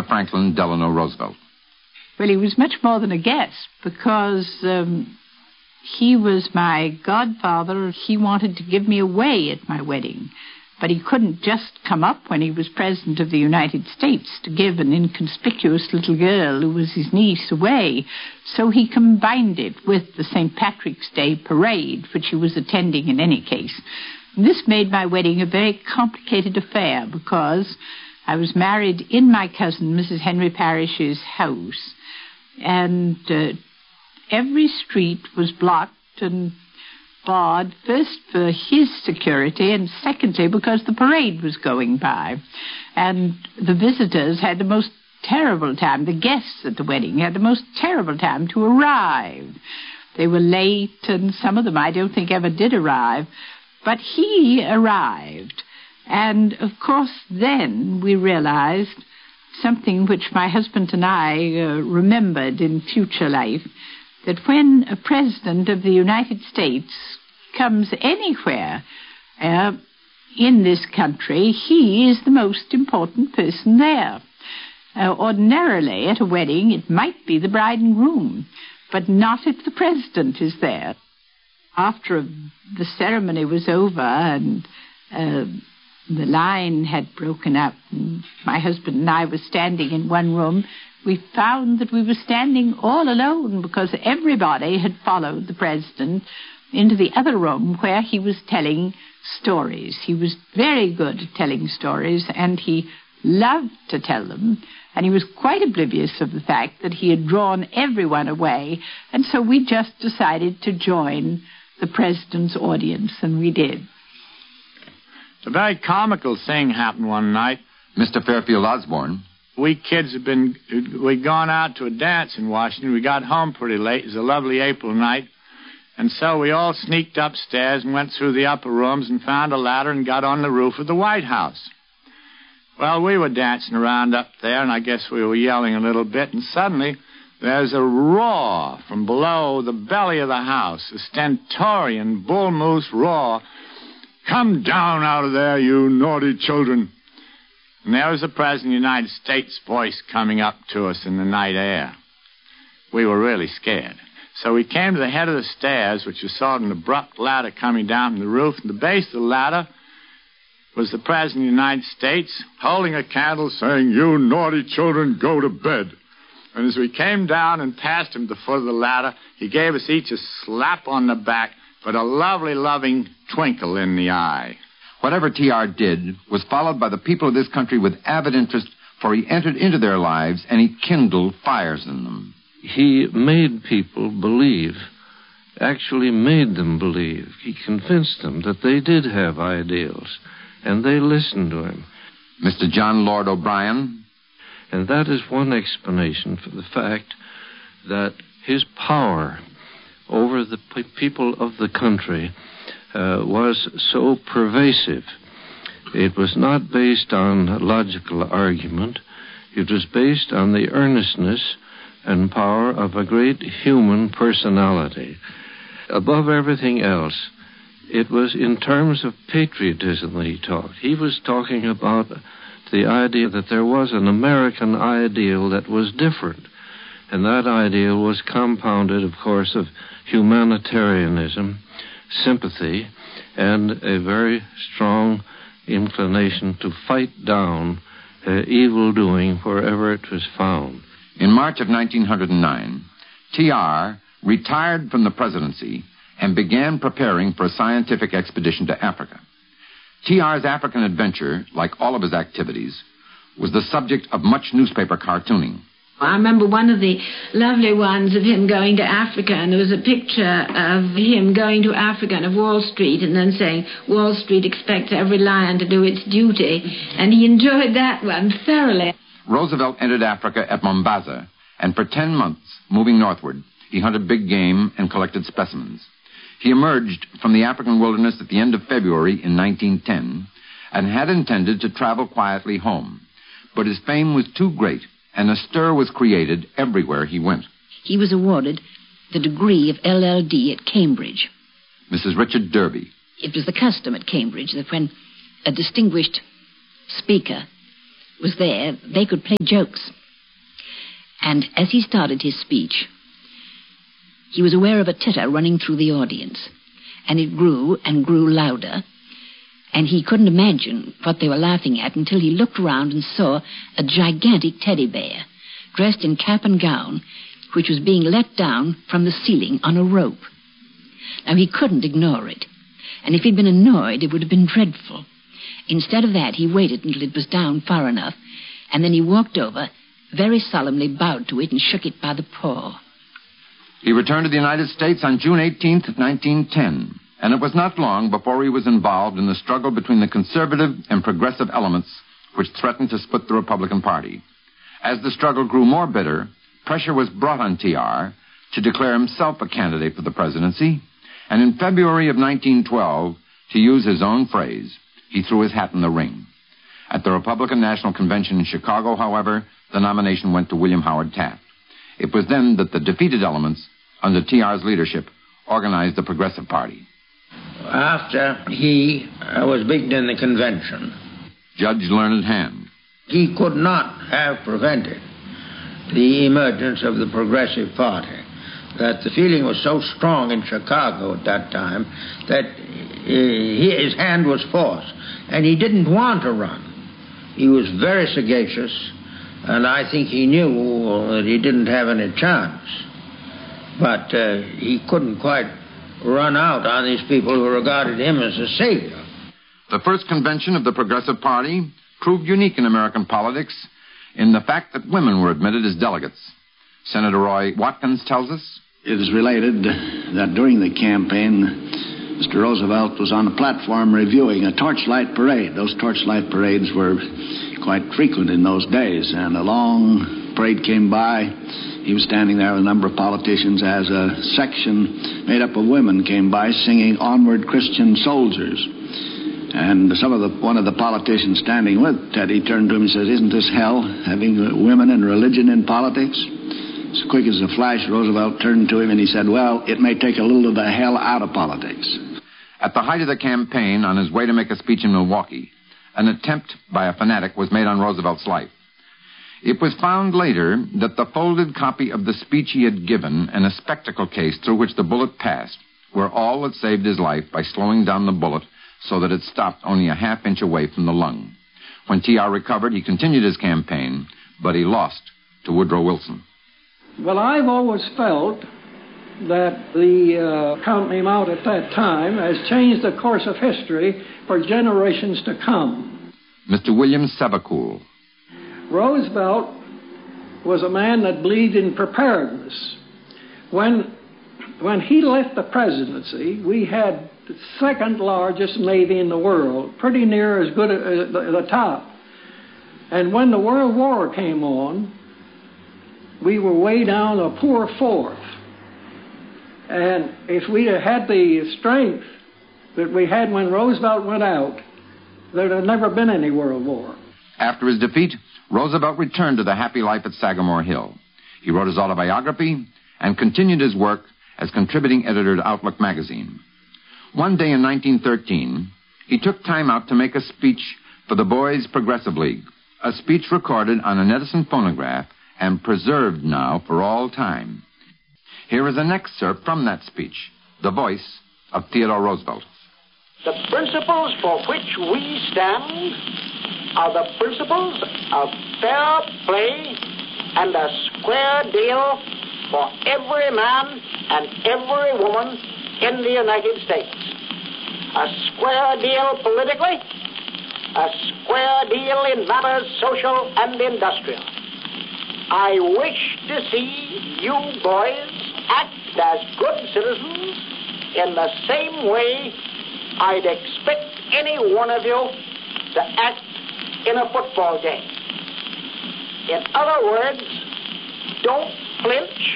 Franklin Delano Roosevelt. Well, he was much more than a guest because he was my godfather. He wanted to give me away at my wedding, but he couldn't just come up when he was President of the United States to give an inconspicuous little girl who was his niece away. So he combined it with the St. Patrick's Day parade, which he was attending in any case. And this made my wedding a very complicated affair because I was married in my cousin, Mrs. Henry Parrish's house, and every street was blocked and barred, first for his security and secondly because the parade was going by. And the visitors had the most terrible time, the guests at the wedding had the most terrible time to arrive. They were late, and some of them I don't think ever did arrive, but he arrived. And of course then we realized something which my husband and I remembered in future life, that when a president of the United States comes anywhere in this country, he is the most important person there. Ordinarily, at a wedding, it might be the bride and groom, but not if the president is there. After the ceremony was over and the line had broken up, and my husband and I were standing in one room, we found that we were standing all alone because everybody had followed the president into the other room where he was telling stories. He was very good at telling stories, and he loved to tell them, and he was quite oblivious of the fact that he had drawn everyone away, and so we just decided to join the president's audience, and we did. A very comical thing happened one night. Mr. Fairfield Osborne. We kids we'd gone out to a dance in Washington. We got home pretty late. It was a lovely April night. And so we all sneaked upstairs and went through the upper rooms and found a ladder and got on the roof of the White House. Well, we were dancing around up there, and I guess we were yelling a little bit, and suddenly there's a roar from below the belly of the house, a stentorian bull moose roar. "Come down out of there, you naughty children." And there was the President of the United States' voice coming up to us in the night air. We were really scared. So we came to the head of the stairs, which you saw an abrupt ladder coming down from the roof. And the base of the ladder was the President of the United States holding a candle saying, "You naughty children, go to bed." And as we came down and passed him at the foot of the ladder, he gave us each a slap on the back, but a lovely, loving twinkle in the eye. Whatever T.R. did was followed by the people of this country with avid interest, for he entered into their lives and he kindled fires in them. He made people believe, actually made them believe. He convinced them that they did have ideals, and they listened to him. Mr. John Lord O'Brien. And that is one explanation for the fact that his power over the people of the country was so pervasive. It was not based on logical argument. It was based on the earnestness and power of a great human personality. Above everything else, it was in terms of patriotism that he talked. He was talking about the idea that there was an American ideal that was different. And that ideal was compounded, of course, of humanitarianism, sympathy, and a very strong inclination to fight down evildoing wherever it was found. In March of 1909, T.R. retired from the presidency and began preparing for a scientific expedition to Africa. T.R.'s African adventure, like all of his activities, was the subject of much newspaper cartooning. I remember one of the lovely ones of him going to Africa, and there was a picture of him going to Africa and of Wall Street, and then saying, "Wall Street expects every lion to do its duty," and he enjoyed that one thoroughly. Roosevelt entered Africa at Mombasa, and for 10 months, moving northward, he hunted big game and collected specimens. He emerged from the African wilderness at the end of February in 1910 and had intended to travel quietly home. But his fame was too great, and a stir was created everywhere he went. He was awarded the degree of LL.D. at Cambridge. Mrs. Richard Derby. It was the custom at Cambridge that when a distinguished speaker was there, they could play jokes And as he started his speech, he was aware of a titter running through the audience. And it grew and grew louder. And he couldn't imagine what they were laughing at until he looked around and saw a gigantic teddy bear, dressed in cap and gown, which was being let down from the ceiling on a rope. Now, he couldn't ignore it. And if he'd been annoyed, it would have been dreadful. Instead of that, he waited until it was down far enough, and then he walked over, very solemnly bowed to it and shook it by the paw. He returned to the United States on June 18th, 1910, and it was not long before he was involved in the struggle between the conservative and progressive elements which threatened to split the Republican Party. As the struggle grew more bitter, pressure was brought on T.R. to declare himself a candidate for the presidency, and in February of 1912, to use his own phrase, he threw his hat in the ring. At the Republican National Convention in Chicago, however, the nomination went to William Howard Taft. It was then that the defeated elements, under T.R.'s leadership, organized the Progressive Party. After he was beaten in the convention, Judge Learned Hand. He could not have prevented the emergence of the Progressive Party. That the feeling was so strong in Chicago at that time that his hand was forced, and he didn't want to run. He was very sagacious, and I think he knew that he didn't have any chance. But he couldn't quite run out on these people who regarded him as a savior. The first convention of the Progressive Party proved unique in American politics in the fact that women were admitted as delegates. Senator Roy Watkins tells us, it is related that during the campaign, Mr. Roosevelt was on the platform reviewing a torchlight parade. Those torchlight parades were quite frequent in those days, and a long parade came by. He was standing there with a number of politicians as a section made up of women came by singing "Onward, Christian Soldiers." And one of the politicians standing with Teddy turned to him and said, "Isn't this hell, having women and religion in politics?" As quick as a flash, Roosevelt turned to him and he said, "Well, it may take a little of the hell out of politics." At the height of the campaign, on his way to make a speech in Milwaukee, an attempt by a fanatic was made on Roosevelt's life. It was found later that the folded copy of the speech he had given and a spectacle case through which the bullet passed were all that saved his life by slowing down the bullet so that it stopped only a half-inch away from the lung. When T.R. recovered, he continued his campaign, but he lost to Woodrow Wilson. Well, I've always felt that the Count Me Out at that time has changed the course of history for generations to come. Mr. William Sebacool. Roosevelt was a man that believed in preparedness. When he left the presidency, we had the second largest Navy in the world, pretty near as good as the top. And when the World War came on, we were way down a poor fourth. And if we'd had the strength that we had when Roosevelt went out, there'd have never been any World War. After his defeat, Roosevelt returned to the happy life at Sagamore Hill. He wrote his autobiography and continued his work as contributing editor to Outlook magazine. One day in 1913, he took time out to make a speech for the Boys Progressive League, a speech recorded on an Edison phonograph and preserved now for all time. Here is an excerpt from that speech, the voice of Theodore Roosevelt. The principles for which we stand are the principles of fair play and a square deal for every man and every woman in the United States. A square deal politically, a square deal in matters social and industrial. I wish to see you boys act as good citizens in the same way I'd expect any one of you to act in a football game. In other words, don't flinch,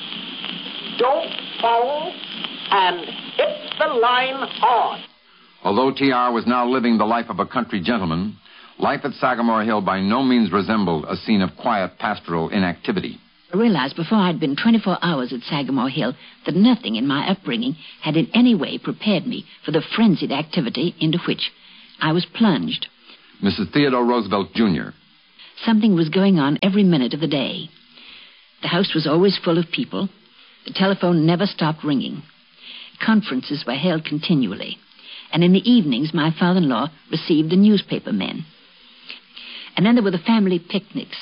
don't foul, and hit the line hard. Although T.R. was now living the life of a country gentleman, life at Sagamore Hill by no means resembled a scene of quiet pastoral inactivity. I realized before I'd been 24 hours at Sagamore Hill that nothing in my upbringing had in any way prepared me for the frenzied activity into which I was plunged. Mrs. Theodore Roosevelt, Jr. Something was going on every minute of the day. The house was always full of people. The telephone never stopped ringing. Conferences were held continually. And in the evenings, my father-in-law received the newspaper men. And then there were the family picnics.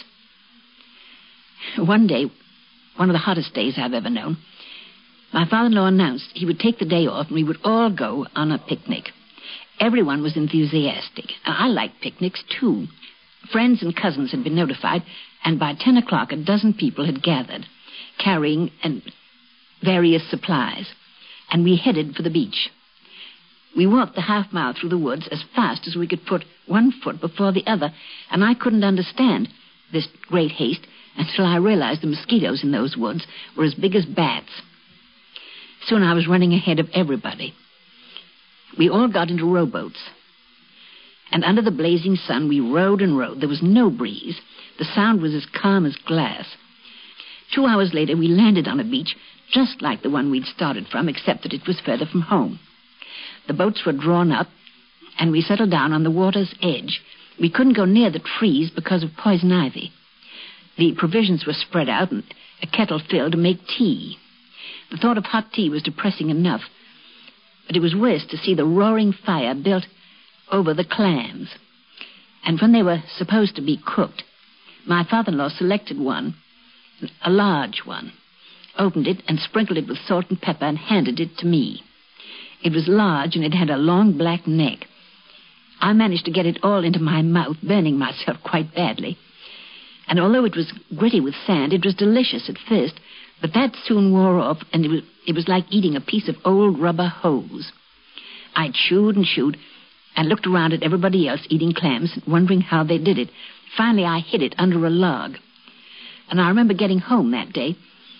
One day, one of the hottest days I've ever known, my father-in-law announced he would take the day off and we would all go on a picnic. Everyone was enthusiastic. I liked picnics, too. Friends and cousins had been notified, and by 10 o'clock, a dozen people had gathered, carrying various supplies, and we headed for the beach. We walked the half-mile through the woods as fast as we could put one foot before the other, and I couldn't understand this great haste until I realized the mosquitoes in those woods were as big as bats. Soon I was running ahead of everybody. We all got into rowboats, and under the blazing sun we rowed and rowed. There was no breeze. The sound was as calm as glass. 2 hours later, we landed on a beach just like the one we'd started from, except that it was further from home. The boats were drawn up, and we settled down on the water's edge. We couldn't go near the trees because of poison ivy. The provisions were spread out and a kettle filled to make tea. The thought of hot tea was depressing enough, but it was worse to see the roaring fire built over the clams. And when they were supposed to be cooked, my father-in-law selected one, a large one, opened it and sprinkled it with salt and pepper and handed it to me. It was large and it had a long black neck. I managed to get it all into my mouth, burning myself quite badly. And although it was gritty with sand, it was delicious at first, but that soon wore off, and it was like eating a piece of old rubber hose. I chewed and chewed and looked around at everybody else eating clams, wondering how they did it. Finally, I hid it under a log. And I remember getting home that day.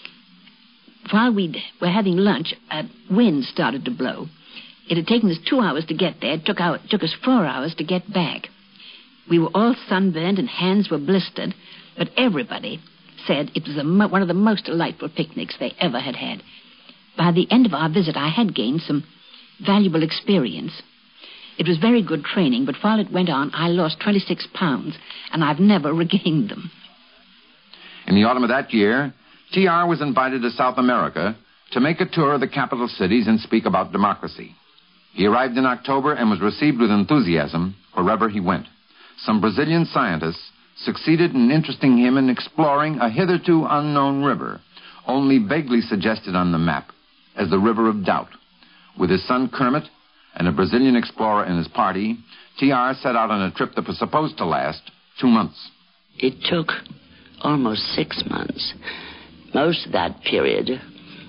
While we were having lunch, a wind started to blow. It had taken us 2 hours to get there. It took us 4 hours to get back. We were all sunburned and hands were blistered, but everybody said it was one of the most delightful picnics they ever had had. By the end of our visit, I had gained some valuable experience. It was very good training, but while it went on, I lost 26 pounds, and I've never regained them. In the autumn of that year, T.R. was invited to South America to make a tour of the capital cities and speak about democracy. He arrived in October and was received with enthusiasm wherever he went. Some Brazilian scientists succeeded in interesting him in exploring a hitherto unknown river, only vaguely suggested on the map as the River of Doubt. With his son Kermit and a Brazilian explorer in his party, T.R. set out on a trip that was supposed to last 2 months. It took almost 6 months. Most of that period,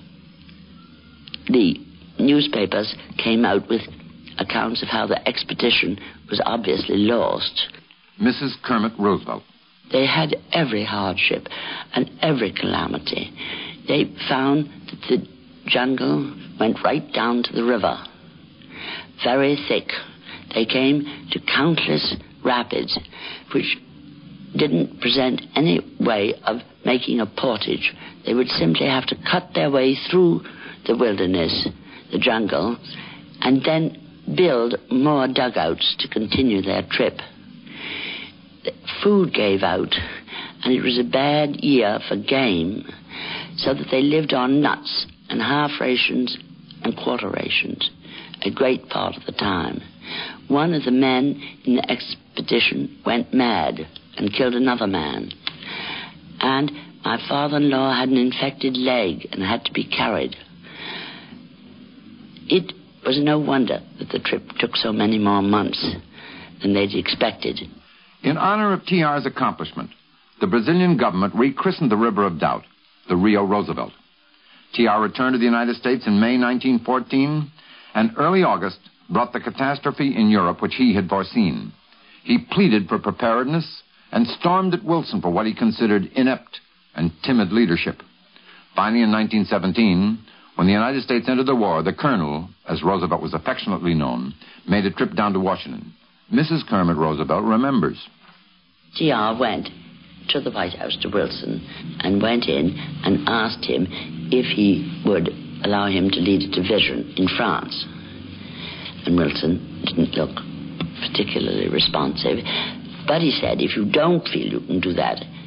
the newspapers came out with accounts of how the expedition was obviously lost. Mrs. Kermit Roosevelt. They had every hardship and every calamity. They found that the jungle went right down to the river, very thick. They came to countless rapids, which didn't present any way of making a portage. They would simply have to cut their way through the wilderness, the jungle, and then build more dugouts to continue their trip. The food gave out, and it was a bad year for game, so that they lived on nuts and half rations and quarter rations a great part of the time. One of the men in the expedition went mad and killed another man. And my father-in-law had an infected leg and had to be carried. It was no wonder that the trip took so many more months than they'd expected. In honor of T.R.'s accomplishment, the Brazilian government rechristened the River of Doubt the Rio Roosevelt. T.R. returned to the United States in May 1914, and early August brought the catastrophe in Europe which he had foreseen. He pleaded for preparedness and stormed at Wilson for what he considered inept and timid leadership. Finally, in 1917, when the United States entered the war, the Colonel, as Roosevelt was affectionately known, made a trip down to Washington. Mrs. Kermit Roosevelt remembers. T.R. went to the White House to Wilson and went in and asked him if he would allow him to lead a division in France. And Wilson didn't look particularly responsive, but he said, if you don't feel you can do that,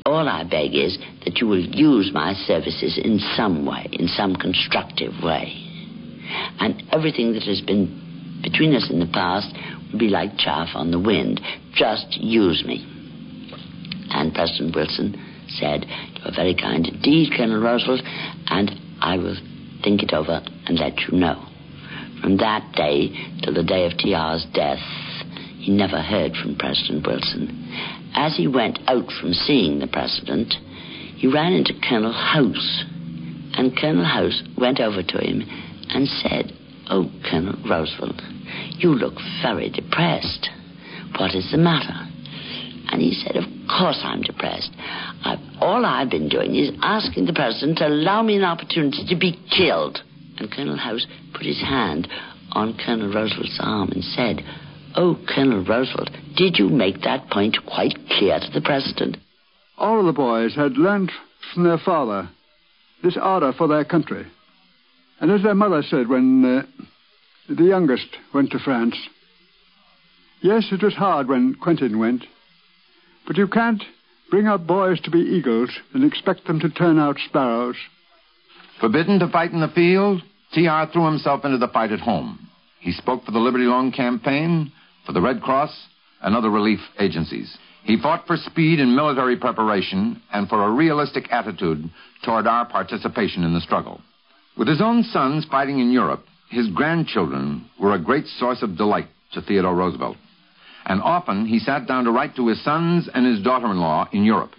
All I beg is that you will use my services in some way, in some constructive way. And everything that has been between us in the past will be like chaff on the wind. Just use me. And President Wilson said, "You are very kind indeed, Colonel Roosevelt, and I will think it over and let you know." From that day till the day of T.R.'s death, he never heard from President Wilson. As he went out from seeing the President, he ran into Colonel House, and Colonel House went over to him and said, "Oh, Colonel Roosevelt, you look very depressed. What is the matter?" And he said, "Of course I'm depressed. All I've been doing is asking the President to allow me an opportunity to be killed." And Colonel House put his hand on Colonel Roosevelt's arm and said, "Oh, Colonel Roosevelt, did you make that point quite clear to the President?" All of the boys had learned from their father this ardor for their country. And as their mother said when the youngest went to France, yes, it was hard when Quentin went, but you can't bring up boys to be eagles and expect them to turn out sparrows. Forbidden to fight in the field, T.R. threw himself into the fight at home. He spoke for the Liberty Loan Campaign, for the Red Cross, and other relief agencies. He fought for speed in military preparation and for a realistic attitude toward our participation in the struggle. With his own sons fighting in Europe, his grandchildren were a great source of delight to Theodore Roosevelt. And often he sat down to write to his sons and his daughter-in-law in Europe.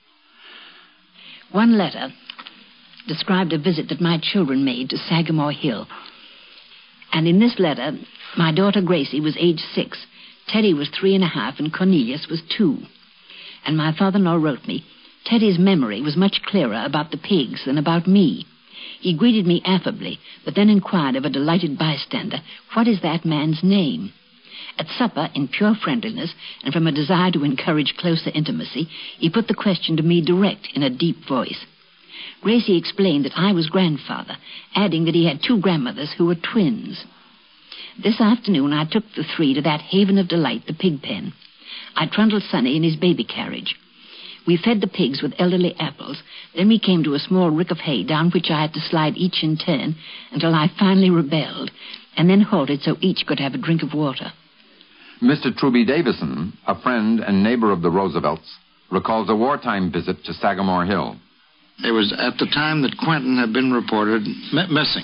One letter described a visit that my children made to Sagamore Hill. And in this letter, my daughter Gracie was age 6, Teddy was 3.5, and Cornelius was 2. And my father-in-law wrote me, Teddy's memory was much clearer about the pigs than about me. He greeted me affably, but then inquired of a delighted bystander, "What is that man's name?" At supper, in pure friendliness, and from a desire to encourage closer intimacy, he put the question to me direct in a deep voice. Gracie explained that I was grandfather, adding that he had 2 grandmothers who were twins. This afternoon I took the 3 to that haven of delight, the pig pen. I trundled Sonny in his baby carriage. We fed the pigs with elderly apples. Then we came to a small rick of hay down which I had to slide each in turn until I finally rebelled, and then halted so each could have a drink of water. Mr. Truby Davison, a friend and neighbor of the Roosevelts, recalls a wartime visit to Sagamore Hill. It was at the time that Quentin had been reported missing.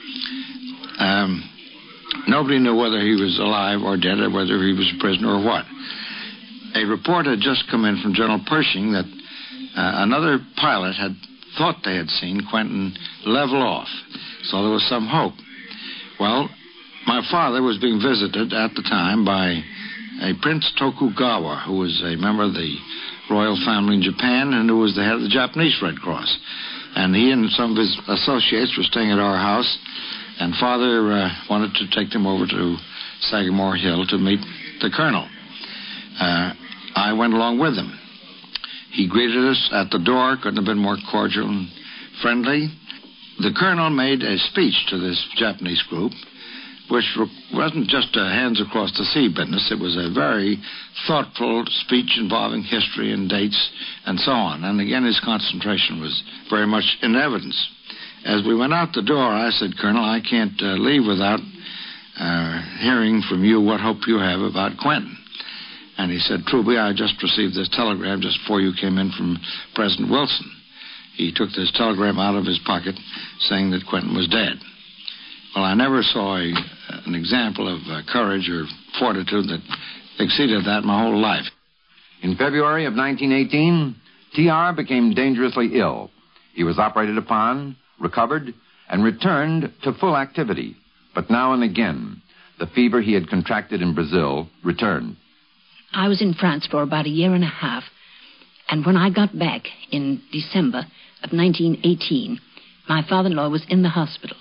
Nobody knew whether he was alive or dead, or whether he was a prisoner or what. A report had just come in from General Pershing that another pilot had thought they had seen Quentin level off, so there was some hope. Well, my father was being visited at the time by a Prince Tokugawa, who was a member of the royal family in Japan and who was the head of the Japanese Red Cross. And he and some of his associates were staying at our house, and Father wanted to take them over to Sagamore Hill to meet the colonel. I went along with him. He greeted us at the door, couldn't have been more cordial and friendly. The colonel made a speech to this Japanese group, which wasn't just a hands-across-the-sea business. It was a very thoughtful speech involving history and dates and so on. And again, his concentration was very much in evidence. As we went out the door, I said, "Colonel, I can't leave without hearing from you what hope you have about Quentin." And he said, "Truby, I just received this telegram just before you came in from President Wilson." He took this telegram out of his pocket saying that Quentin was dead. Well, I never saw an example of courage or fortitude that exceeded that my whole life. In February of 1918, T.R. became dangerously ill. He was operated upon, recovered, and returned to full activity. But now and again, the fever he had contracted in Brazil returned. I was in France for about 1.5 years, and when I got back in December of 1918, my father-in-law was in the hospital.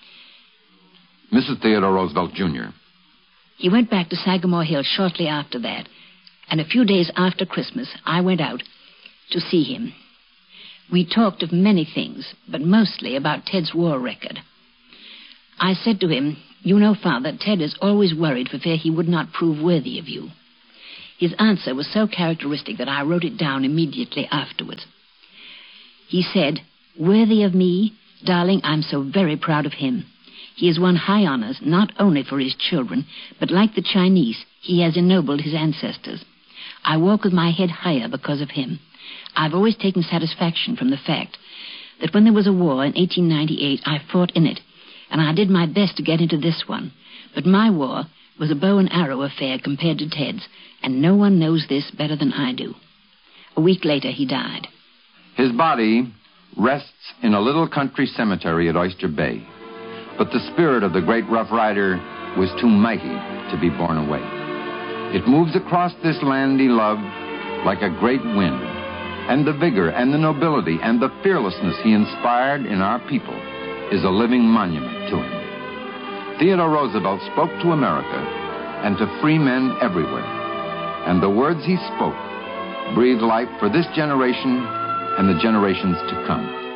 Mrs. Theodore Roosevelt, Jr. He went back to Sagamore Hill shortly after that, and a few days after Christmas, I went out to see him. We talked of many things, but mostly about Ted's war record. I said to him, "You know, Father, Ted is always worried for fear he would not prove worthy of you." His answer was so characteristic that I wrote it down immediately afterwards. He said, "Worthy of me, darling, I'm so very proud of him. He has won high honors, not only for his children, but like the Chinese, he has ennobled his ancestors. I walk with my head higher because of him. I've always taken satisfaction from the fact that when there was a war in 1898, I fought in it, and I did my best to get into this one. But my war was a bow and arrow affair compared to Ted's, and no one knows this better than I do." A week later, he died. His body rests in a little country cemetery at Oyster Bay. But the spirit of the great Rough Rider was too mighty to be borne away. It moves across this land he loved like a great wind, and the vigor and the nobility and the fearlessness he inspired in our people is a living monument to him. Theodore Roosevelt spoke to America and to free men everywhere, and the words he spoke breathed life for this generation and the generations to come.